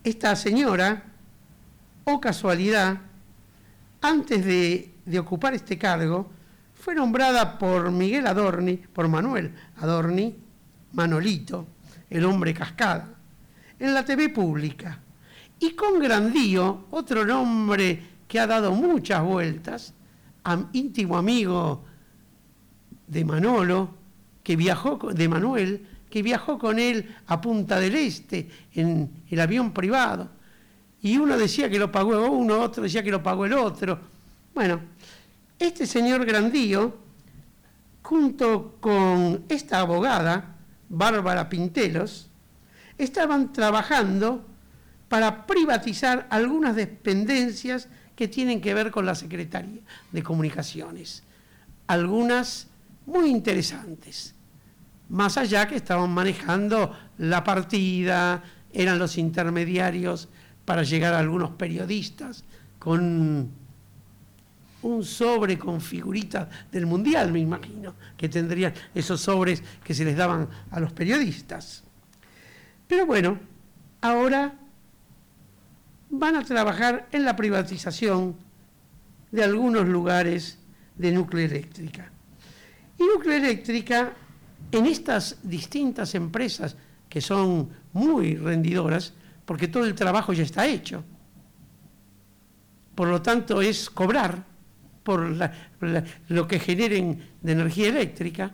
esta señora, o casualidad, antes de ocupar este cargo, fue nombrada por Miguel Adorni, por Manuel Adorni, Manolito, el hombre cascada, en la TV pública. Y con Grandío, otro nombre que ha dado muchas vueltas, íntimo amigo de Manolo, de Manuel, que viajó con él a Punta del Este en el avión privado. Y uno decía que lo pagó uno, otro decía que lo pagó el otro. Bueno, este señor Grandío, junto con esta abogada, Bárbara Pintelos, estaban trabajando para privatizar algunas dependencias que tienen que ver con la Secretaría de Comunicaciones. Algunas muy interesantes. Más allá que estaban manejando la partida, eran los intermediarios para llegar a algunos periodistas con un sobre con figuritas del Mundial, me imagino, que tendrían esos sobres que se les daban a los periodistas. Pero bueno, ahora van a trabajar en la privatización de algunos lugares de Núcleo Eléctrica. Y Núcleo Eléctrica, en estas distintas empresas que son muy rendidoras, porque todo el trabajo ya está hecho, por lo tanto es cobrar por lo que generen de energía eléctrica.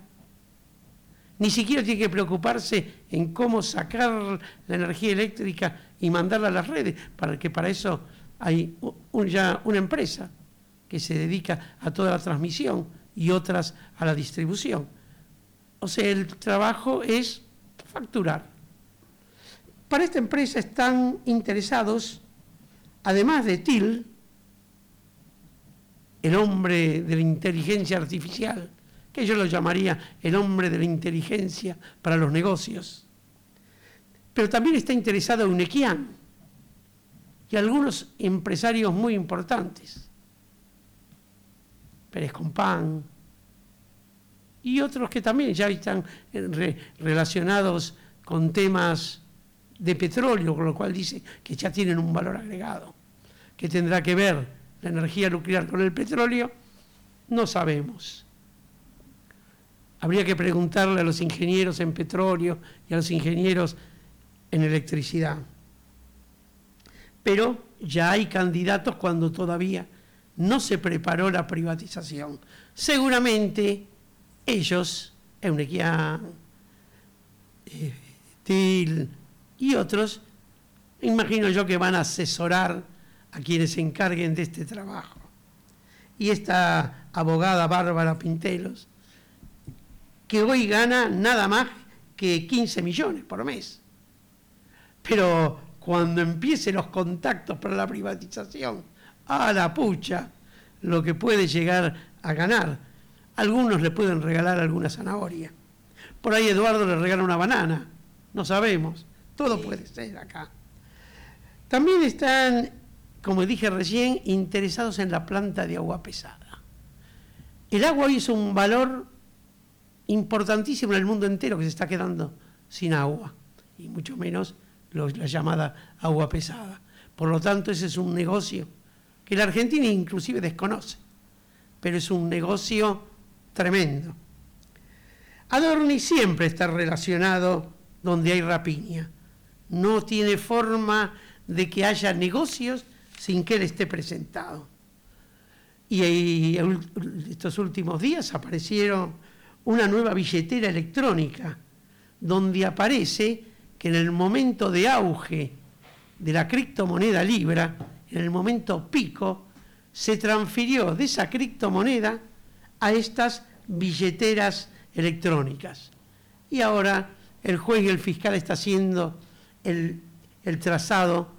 Ni siquiera tiene que preocuparse en cómo sacar la energía eléctrica y mandarla a las redes, porque para eso hay ya una empresa que se dedica a toda la transmisión y otras a la distribución. O sea, el trabajo es facturar. Para esta empresa están interesados, además de Till, el hombre de la inteligencia artificial, que yo lo llamaría el hombre de la inteligencia para los negocios. Pero también está interesado Unequian y algunos empresarios muy importantes, Pérez Compán, y otros que también ya están relacionados con temas de petróleo, con lo cual dice que ya tienen un valor agregado. ¿Qué tendrá que ver la energía nuclear con el petróleo? No sabemos. Habría que preguntarle a los ingenieros en petróleo y a los ingenieros en electricidad. Pero ya hay candidatos cuando todavía no se preparó la privatización. Seguramente ellos, Eunequian, Till y otros, imagino yo que van a asesorar a quienes se encarguen de este trabajo. Y esta abogada Bárbara Pintelos, que hoy gana nada más que 15 millones por mes. Pero cuando empiecen los contactos para la privatización, a la pucha, lo que puede llegar a ganar. Algunos le pueden regalar alguna zanahoria. Por ahí Eduardo le regala una banana. No sabemos. Todo puede ser acá. También están, como dije recién, interesados en la planta de agua pesada. El agua hoy es un valor importantísimo en el mundo entero que se está quedando sin agua, y mucho menos la llamada agua pesada. Por lo tanto, ese es un negocio que la Argentina inclusive desconoce, pero es un negocio tremendo. Adorni siempre está relacionado donde hay rapiña. No tiene forma de que haya negocios sin que él esté presentado. Y estos últimos días aparecieron una nueva billetera electrónica, donde aparece que en el momento de auge de la criptomoneda Libra, en el momento pico, se transfirió de esa criptomoneda a estas billeteras electrónicas. Y ahora el juez y el fiscal está haciendo el trazado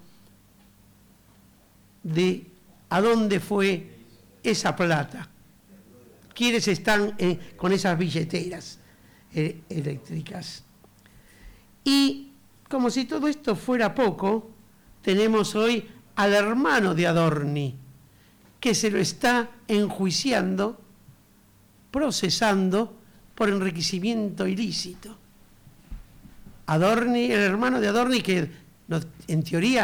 de a dónde fue esa plata. ¿Quiénes están con esas billeteras eléctricas? Y como si todo esto fuera poco, tenemos hoy al hermano de Adorni, que se lo está enjuiciando, procesando por enriquecimiento ilícito. Adorni, el hermano de Adorni, que en teoría